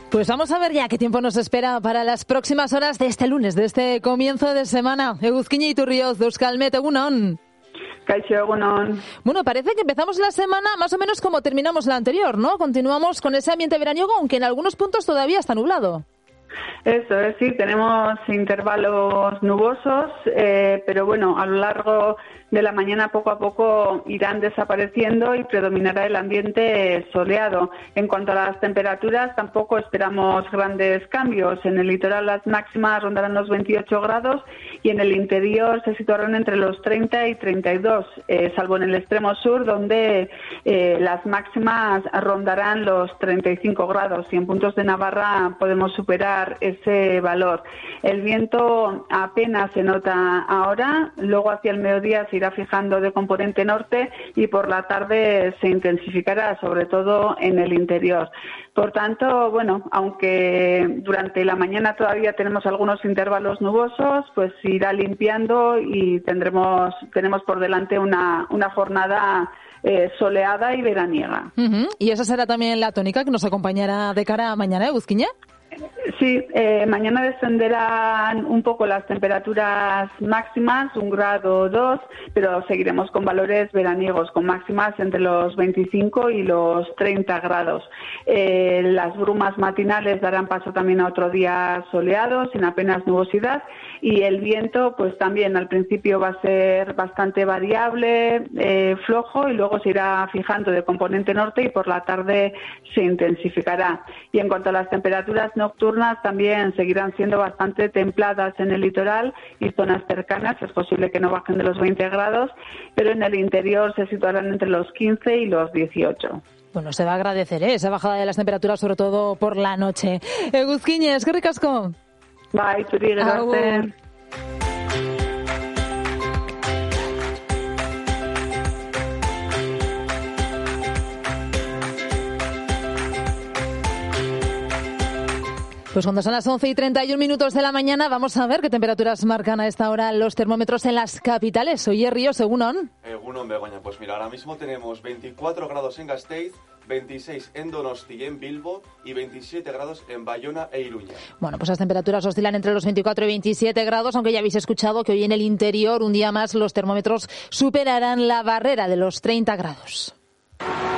Pues vamos a ver ya qué tiempo nos espera para las próximas horas de este lunes, de este comienzo de semana. Eguzkiña Iturrioz, de Euskalmet, egunon. Kaixo, egunon. Bueno, parece que empezamos la semana más o menos como terminamos la anterior, ¿no? Continuamos con ese ambiente veraniego, aunque en algunos puntos todavía está nublado. Eso es, sí, tenemos intervalos nubosos, pero bueno, a lo largo de la mañana poco a poco irán desapareciendo y predominará el ambiente soleado. En cuanto a las temperaturas, tampoco esperamos grandes cambios. En el litoral las máximas rondarán los 28 grados y en el interior se situarán entre los 30 y 32, salvo en el extremo sur, donde las máximas rondarán los 35 grados y en puntos de Navarra podemos superar ese valor. El viento apenas se nota ahora, luego hacia el mediodía se irá fijando de componente norte y por la tarde se intensificará, sobre todo en el interior. Por tanto, bueno, aunque durante la mañana todavía tenemos algunos intervalos nubosos, pues irá limpiando y tenemos por delante una jornada soleada y veraniega. Uh-huh. ¿Y esa será también la tónica que nos acompañará de cara a mañana, Eguzkiña? Sí, mañana descenderán un poco las temperaturas máximas, 1 grado o 2, pero seguiremos con valores veraniegos, con máximas entre los 25 y los 30 grados. Las brumas matinales darán paso también a otro día soleado, sin apenas nubosidad, y el viento pues también al principio va a ser bastante variable, flojo, y luego se irá fijando de componente norte y por la tarde se intensificará. Y en cuanto a las temperaturas nocturnas, también seguirán siendo bastante templadas en el litoral y zonas cercanas. Es posible que no bajen de los 20 grados, pero en el interior se situarán entre los 15 y los 18. Bueno, se va a agradecer esa bajada de las temperaturas, sobre todo por la noche. Eguzkiña, eskerrik asko. Bai, zuri gero arte. Pues cuando son las 11:31 de la mañana, vamos a ver qué temperaturas marcan a esta hora los termómetros en las capitales. Oye, Ríos, egunon. Egunon, Begoña. Pues mira, ahora mismo tenemos 24 grados en Gasteiz, 26 en Donosti y en Bilbo y 27 grados en Bayona e Iruña. Bueno, pues las temperaturas oscilan entre los 24 y 27 grados, aunque ya habéis escuchado que hoy en el interior, un día más, los termómetros superarán la barrera de los 30 grados.